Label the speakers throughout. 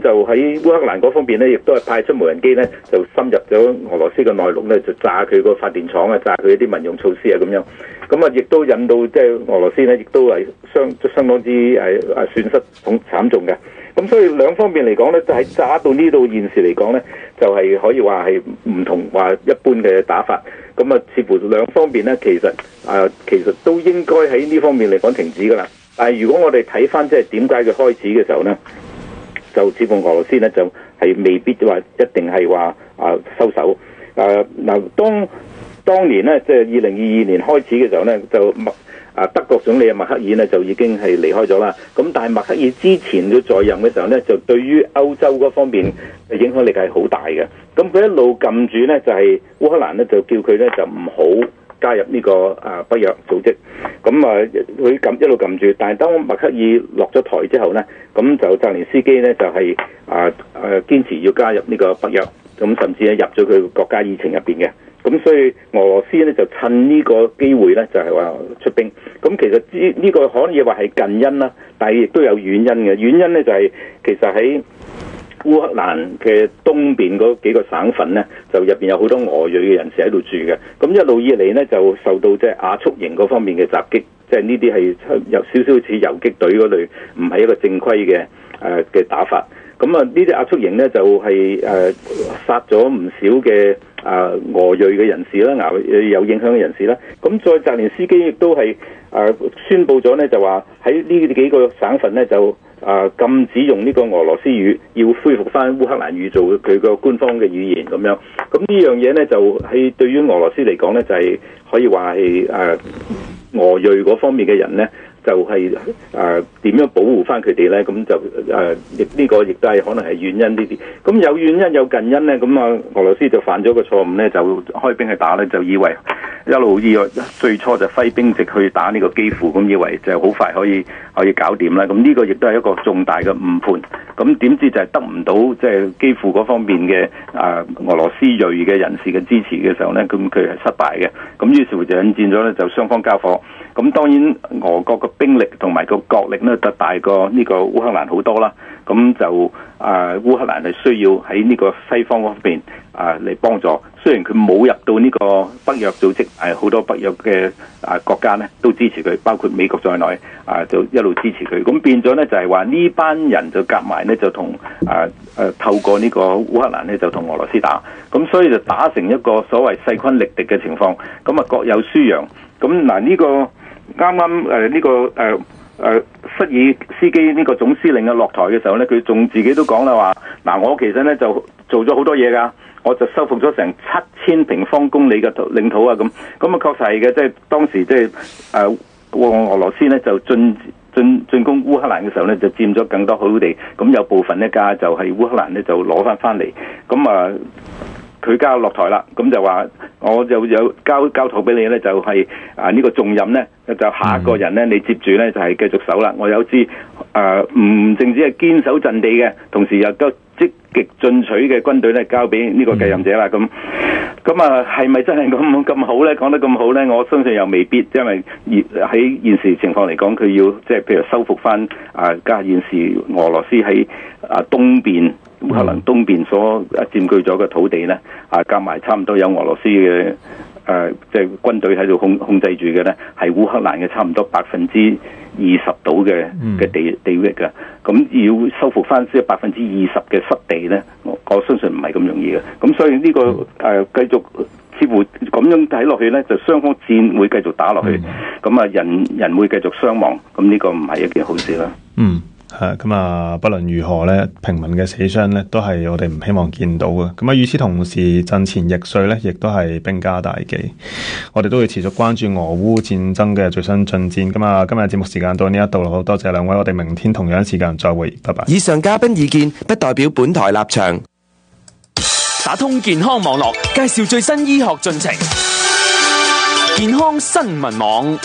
Speaker 1: 就喺烏克蘭嗰方面咧，亦都係派出無人機咧，就深入咗俄羅斯嘅內陸咧，就炸佢個發電廠啊，炸佢一啲民用措施啊咁樣。咁啊，亦都引到即係俄羅斯咧，亦都係相當之損失慘重嘅。咁所以兩方面嚟講咧，就係炸到呢度現時嚟講咧，就係可以話係唔同話一般嘅打法。咁啊，似乎兩方面咧，其實都應該喺呢方面嚟講停止㗎啦。但係如果我哋睇翻即係點解佢開始嘅時候咧，就似乎俄羅斯咧就係未必話一定係話收手。嗱，當年咧即係2022年開始嘅時候咧，就德國總理默克爾咧就已經係離開咗啦。咁但係默克爾之前佢在任嘅時候咧，就對於歐洲嗰方面嘅影響力係好大嘅。咁佢一路撳住咧，就係烏克蘭咧就叫佢咧就唔好加入呢個北約組織。咁佢一路撳住，但係當默克爾落咗台之後咧，咁就澤連斯基咧就係堅持要加入呢個北約，咁甚至係入咗佢國家議程入邊嘅。咁所以俄羅斯咧就趁呢個機會咧就係話出兵。咁其實呢個可以話係近因啦，但係亦都有遠因嘅。遠因咧就係其實喺烏克蘭嘅東邊嗰幾個省份咧，就入邊有好多俄裔嘅人士喺度住嘅。咁一路以嚟咧就受到即係亞速營嗰方面嘅襲擊，即係呢啲係有少少似游擊隊嗰類，唔係一個正規嘅打法。咁呢啲亞速營咧就係殺咗唔少嘅俄裔嘅人士啦，有影響嘅人士啦。咁再澤連斯基亦都係宣佈咗咧，就話喺呢幾個省份咧就禁止用呢個俄羅斯語，要恢復翻烏克蘭語做佢個官方嘅語言咁樣。咁呢樣嘢咧就係對於俄羅斯嚟講咧，就係可以話係俄裔嗰方面嘅人咧。就係點樣保護翻佢哋咧？咁就呢個亦都係可能係遠因呢啲。咁有遠因有近因咧，咁俄羅斯就犯咗個錯誤咧，就開兵去打咧，就以為以為最初就揮兵直去打呢個基輔，咁以為就好快可以搞掂啦。咁呢個亦都係一個重大嘅誤判。咁點知就係得唔到即係基輔嗰方面嘅俄羅斯裔嘅人士嘅支持嘅時候咧，咁佢係失敗嘅。咁於是乎就引戰咗咧，就雙方交火。咁當然俄國嘅兵力同埋個國力咧就大過呢個烏克蘭好多啦。咁就烏克蘭係需要喺呢個西方嗰邊嚟幫助。雖然佢冇入到呢個北約組織，好多北約嘅國家咧都支持佢，包括美國在內就一路支持佢。咁變咗咧就係話呢班人就夾埋咧就同透過呢個烏克蘭咧就同俄羅斯打。咁所以就打成一個所謂勢均力敵嘅情況。咁各有輸贏。咁嗱呢個啱啱呢個瑟爾斯基呢個總司令落台嘅時候咧，佢仲自己都講啦話，嗱我其實咧就做咗好多嘢㗎，我就收復咗成7000平方公里嘅領土啊咁確實係嘅，即係當時即係俄羅斯咧就進攻烏克蘭嘅時候咧就佔咗更多土地，咁有部分咧就係烏克蘭咧就攞翻嚟，咁佢交落台啦，咁就話我就有交託俾你咧，就係呢個重任咧，就下一個人咧，你接住咧就係繼續守啦。我有支唔淨止係堅守陣地嘅，同時又都積極進取嘅軍隊咧，交俾呢個繼任者啦。咁係咪真係咁好咧？講得咁好咧？我相信又未必，因為喺現時情況嚟講，佢要即係譬如收復翻家現時俄羅斯喺東邊。烏克蘭東邊所佔據咗嘅土地咧，加埋差唔多有俄羅斯嘅即係軍隊喺度控制住嘅咧，係烏克蘭嘅差唔多20%到嘅地域嘅。咁要收復翻即係20%嘅失地咧，我相信唔係咁容易嘅。咁所以呢個繼續似乎咁樣睇落去咧，就雙方戰會繼續打落去，咁人會繼續傷亡，咁呢個唔係一件好事啦。
Speaker 2: 咁不論如何咧，平民嘅死傷咧，都係我哋唔希望見到嘅。咁與此同時，陣前易帥咧，亦都係兵家大忌。我哋都會持續關注俄烏戰爭嘅最新進展。咁今日節目時間到呢一度，好多謝兩位，我哋明天同樣時間再會，拜拜。
Speaker 3: 以上嘉賓意見不代表本台立場。
Speaker 4: 打通健康網絡，介紹最新醫學進程。健康新聞網，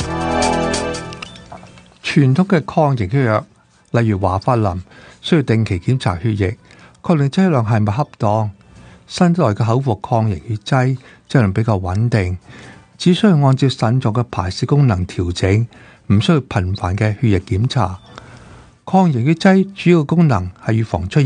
Speaker 5: 傳統嘅抗疫藥。例如華法林需要定期檢查血液，確定劑量係咪恰當。新一代嘅口服抗疫血劑劑量比較穩定，只需要按照腎臟嘅排泄功能調整，唔需要頻繁嘅血液檢查。抗疫血劑主要功能係預防出現